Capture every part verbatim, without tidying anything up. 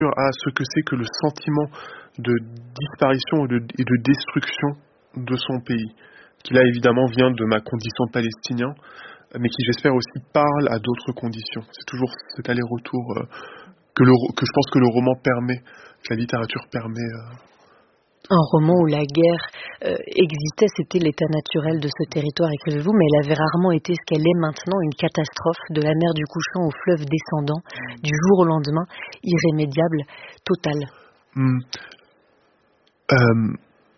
à ce que c'est que le sentiment de disparition et de, et de destruction de son pays, qui là évidemment vient de ma condition de Palestinien, mais qui j'espère aussi parle à d'autres conditions. C'est toujours cet aller-retour euh, que, le, que je pense que le roman permet, que la littérature permet. Euh... Un roman où la guerre euh, existait, c'était l'état naturel de ce territoire, écrivez-vous, mais elle avait rarement été ce qu'elle est maintenant, une catastrophe de la mer du couchant au fleuve descendant, du jour au lendemain, irrémédiable, totale. Mmh. Euh...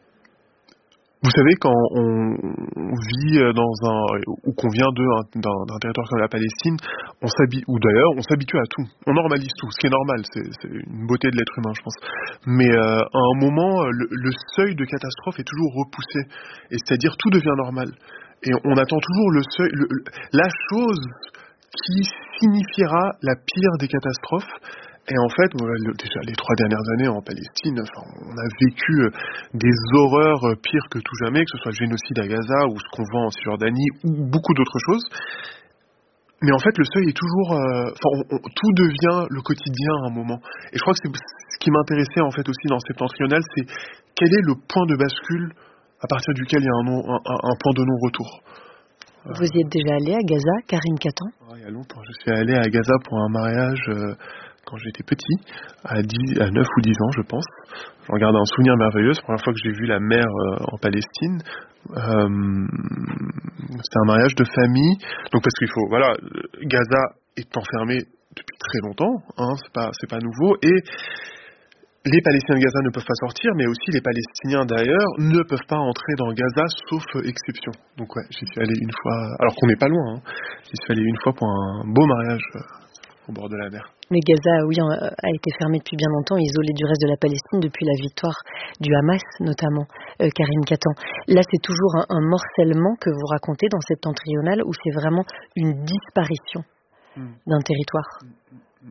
Vous savez, quand on vit dans un, ou qu'on vient de, d'un, d'un territoire comme la Palestine, on s'habitue, ou d'ailleurs, on s'habitue à tout. On normalise tout, ce qui est normal, c'est, c'est une beauté de l'être humain, je pense. Mais euh, à un moment, le, le seuil de catastrophe est toujours repoussé, et c'est-à-dire tout devient normal. Et on attend toujours le seuil, le, la chose qui signifiera la pire des catastrophes. Et en fait, déjà les trois dernières années en Palestine, enfin, on a vécu des horreurs pires que tout jamais, que ce soit le génocide à Gaza ou ce qu'on voit en Cisjordanie ou beaucoup d'autres choses. Mais en fait, le seuil est toujours, euh, enfin, on, on, tout devient le quotidien à un moment. Et je crois que c'est ce qui m'intéressait en fait aussi dans Septentrional, c'est quel est le point de bascule à partir duquel il y a un, non, un, un point de non-retour. Vous y êtes déjà allé à Gaza, Karim Katan? Il y a longtemps, je suis allé à Gaza pour un mariage. Euh, Quand j'étais petit, à, dix, à neuf ou dix ans, je pense. J'en garde un souvenir merveilleux. C'est la première fois que j'ai vu la mer euh, en Palestine. Euh, c'était un mariage de famille. Donc parce qu'il faut, voilà, Gaza est enfermé depuis très longtemps. Hein, c'est pas, c'est pas nouveau. Et les Palestiniens de Gaza ne peuvent pas sortir, mais aussi les Palestiniens d'ailleurs ne peuvent pas entrer dans Gaza, sauf exception. Donc ouais, j'y suis allé une fois, alors qu'on n'est pas loin. Hein, j'y suis allé une fois pour un beau mariage euh, au bord de la mer. Mais Gaza, oui, a été fermé depuis bien longtemps, isolé du reste de la Palestine depuis la victoire du Hamas, notamment, euh, Karim Katan. Là, c'est toujours un, un morcellement que vous racontez dans Septentrional, où c'est vraiment une disparition mmh. d'un territoire. Mmh.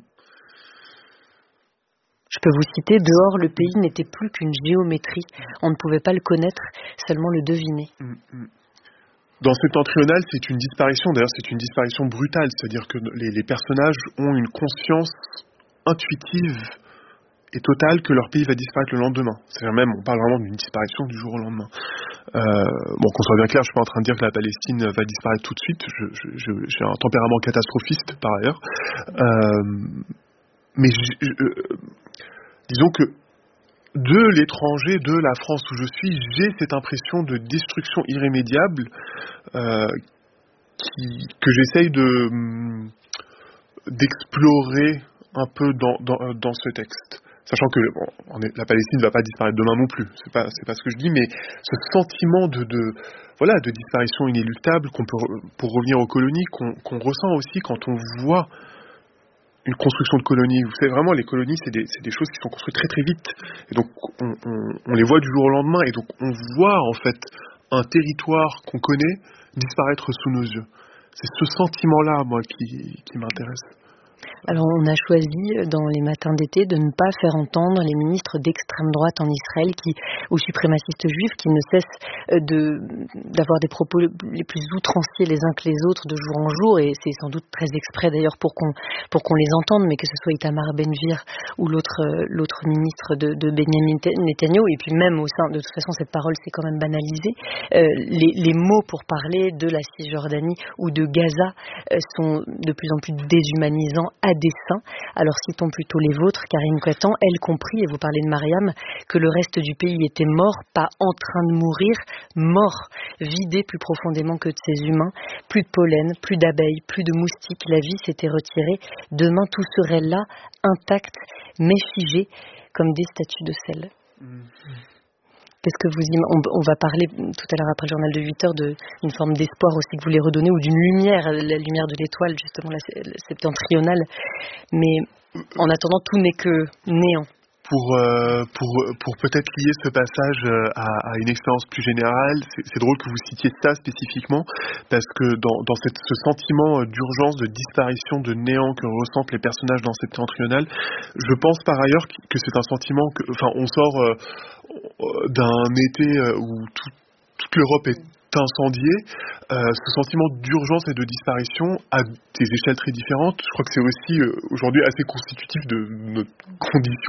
Je peux vous citer, dehors, le pays n'était plus qu'une géométrie. On ne pouvait pas le connaître, seulement le deviner. Mmh. Dans Septentrional, c'est une disparition, d'ailleurs c'est une disparition brutale, c'est-à-dire que les, les personnages ont une conscience intuitive et totale que leur pays va disparaître le lendemain. C'est-à-dire même, on parle vraiment d'une disparition du jour au lendemain. Euh, bon, qu'on soit bien clair, je suis pas en train de dire que la Palestine va disparaître tout de suite, je, je, je, j'ai un tempérament catastrophiste par ailleurs. Euh, mais je, je, disons que de l'étranger, de la France où je suis, j'ai cette impression de destruction irrémédiable euh, qui, que j'essaye de, d'explorer un peu dans, dans, dans ce texte. Sachant que bon, on est, la Palestine ne va pas disparaître demain non plus, c'est pas, c'est pas ce que je dis, mais ce sentiment de, de, voilà, de disparition inéluctable, qu'on peut, pour revenir aux colonies, qu'on, qu'on ressent aussi quand on voit une construction de colonies. Vous savez, vraiment, les colonies, c'est des, c'est des choses qui sont construites très très vite. Et donc, on, on, on les voit du jour au lendemain. Et donc, on voit, en fait, un territoire qu'on connaît disparaître sous nos yeux. C'est ce sentiment-là, moi, qui, qui m'intéresse. Alors, on a choisi, dans les matins d'été, de ne pas faire entendre les ministres d'extrême droite en Israël qui, ou suprémacistes juifs qui ne cessent de, d'avoir des propos les plus outranciers les uns que les autres de jour en jour, et c'est sans doute très exprès d'ailleurs pour qu'on, pour qu'on les entende, mais que ce soit Itamar Ben-Gvir ou l'autre, l'autre ministre de, de Benjamin Netanyahu, et puis même au sein, de toute façon cette parole s'est quand même banalisée, euh, les, les mots pour parler de la Cisjordanie ou de Gaza euh, sont de plus en plus déshumanisants à dessein. Alors citons plutôt les vôtres, Karim Katan, elle compris, et vous parlez de Mariam, que le reste du pays était mort, pas en train de mourir, mort, vidé plus profondément que de ses humains, plus de pollen, plus d'abeilles, plus de moustiques, la vie s'était retirée, demain tout serait là, intact, mais figé, comme des statues de sel. Mmh. Qu'est-ce que vous on, on va parler tout à l'heure après le journal de huit heures de, d'une forme d'espoir aussi que vous voulez redonner, ou d'une lumière, la lumière de l'étoile, justement, la, la septentrionale. Mais en attendant, tout n'est que néant. Pour, euh, pour, pour peut-être lier ce passage à, à une expérience plus générale, c'est, c'est drôle que vous citiez ça spécifiquement, parce que dans, dans cette, ce sentiment d'urgence, de disparition, de néant que ressentent les personnages dans Septentrional, je pense par ailleurs que c'est un sentiment que, enfin, on sort euh, d'un été où tout, toute l'Europe est incendiée, euh, ce sentiment d'urgence et de disparition à des échelles très différentes, je crois que c'est aussi euh, aujourd'hui assez constitutif de notre condition